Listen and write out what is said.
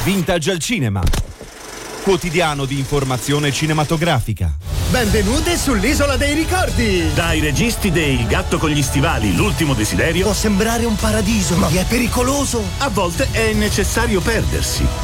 Vintage al cinema, quotidiano di informazione cinematografica. Benvenute sull'Isola dei Ricordi! Dai registi dei Il gatto con gli stivali, L'ultimo desiderio. Può sembrare un paradiso, ma è pericoloso. A volte è necessario perdersi.